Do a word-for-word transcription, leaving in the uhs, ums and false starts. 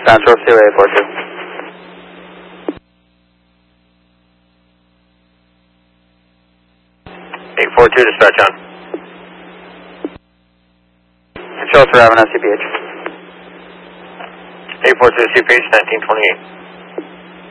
Central, zero eight four two. eight four two, dispatch on. Control for having S C P H. eight four two, C P H, nineteen twenty-eight.